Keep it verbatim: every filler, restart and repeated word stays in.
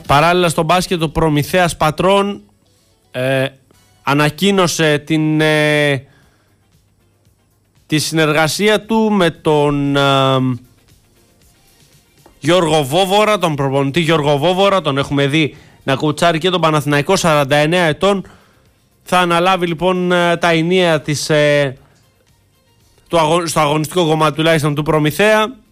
Παράλληλα στο μπάσκετ, ο Προμηθέας Πατρών ε, ανακοίνωσε την, ε, τη συνεργασία του με τον ε, Γιώργο Βόβορα, τον προπονητή Γιώργο Βόβορα. Τον έχουμε δει να κουτσάρει και τον Παναθηναϊκό, σαράντα εννέα ετών. Θα αναλάβει λοιπόν τα ενία της, ε, το αγω, στο αγωνιστικό κομμάτι τουλάχιστον του Προμηθέα.